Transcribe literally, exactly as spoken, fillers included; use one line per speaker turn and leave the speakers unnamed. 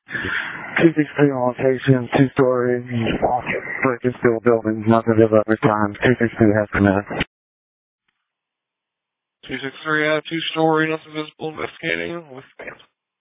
two sixty-three on location, two stories, brick and steel building, nothing of overtime. two sixty-two has commenced.
two sixty-three out of two story, nothing visible, investigating with fans.